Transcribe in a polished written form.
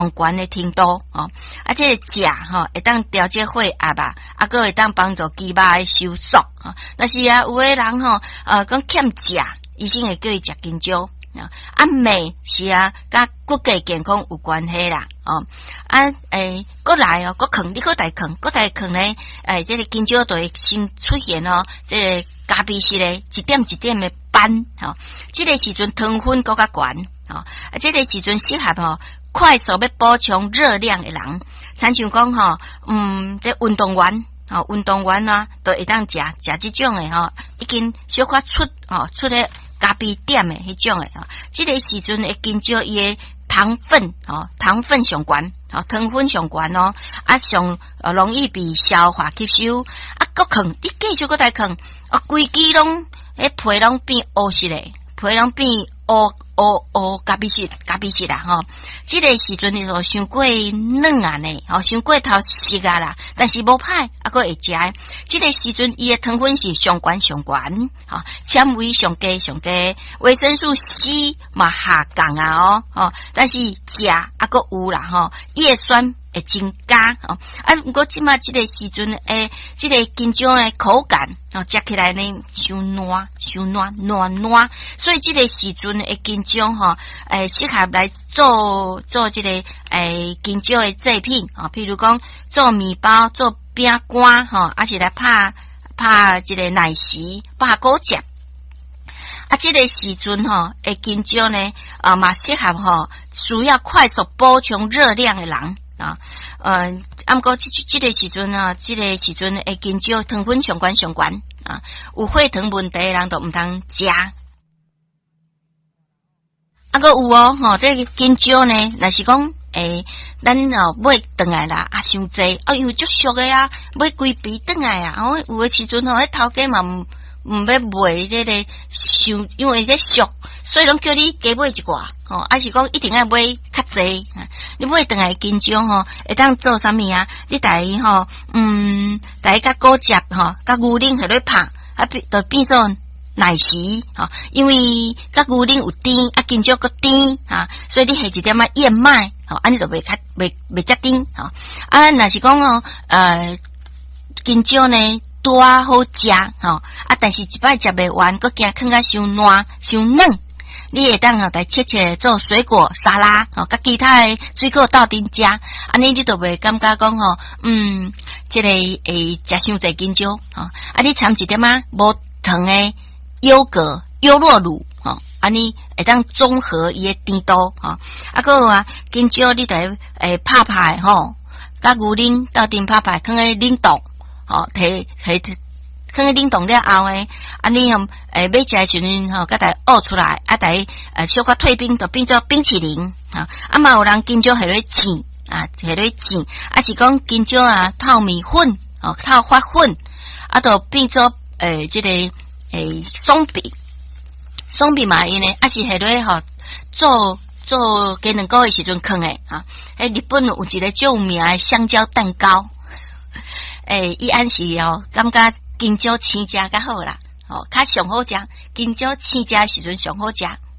上悬的程度哦。这个食吼会当调节血压啊，佫会当帮助肌肉的收缩啊。但是啊，有的人吼讲欠食，医生会叫伊食香蕉。镁是啊，甲骨骼健康有关系啦，过来哦，你搁大坑咧，这个香蕉就会先出现哦，这个咖啡色的一点一点的斑，这个时阵糖分搁较悬，这个时阵适合快速要补充热量的人，亲像讲这运动员啊，都会当食这种的已经小可出咧。咖啡点的迄种的这个时阵会减少伊的糖分糖分上悬糖分上悬上容易被消化吸收搁坑你继续搁再坑规支拢皮拢变乌色的皮拢变乌咖啡色啦这个时阵就伤过软啊呢伤过头熟啊啦，但是无歹搁会食的。这个时阵伊的糖分是上悬纤维上低，维生素 C 嘛下降啊但是食搁有啦叶酸会增加不过即马这个时阵这个香蕉的口感食起来呢伤软，所以这个时阵的香蕉适合来做这个香蕉的制品譬如讲做面包、做饼干还是来拍这个奶昔、拍果酱这个时阵香蕉呢嘛适合需要快速补充热量的人不过这个时阵会香蕉糖分上悬有血糖问题的人都唔通食。还有这个香蕉呢，若是讲咱买转来啦伤济因为足俗的买规皮转来有的时阵迄头家嘛唔要买这个因为这俗，所以拢叫你加买一寡还是讲一定要买较济你买转来香蕉会当做啥物你带伊带伊甲果汁甲牛奶下咧拍就变做奶昔因为甲牛奶有甜香蕉个甜所以你下一点燕麦安尼就袂遮甜若是讲香蕉呢多好食但是一摆食袂完，佮惊囥甲伤烂伤嫩。你会当来切做水果沙拉甲其他的水果斗阵食，安尼你就袂感觉讲这个会食伤济香蕉你掺一点无糖的优酪乳安尼会当综合伊的甜度还有香蕉你得拍甲牛奶斗阵拍囥喺冷冻摕放喺冷冻了后呢，安尼要食的时阵甲它挖出来带小可退冰就变做冰淇淋嘛有人香蕉下咧煎是讲香蕉透米粉透发粉就变做这个松饼嘛因呢是下咧做鸡卵糕的时阵放的日本有一个著名的香蕉蛋糕伊安是感觉香蕉青食较好啦较上好食香蕉青食时阵上好食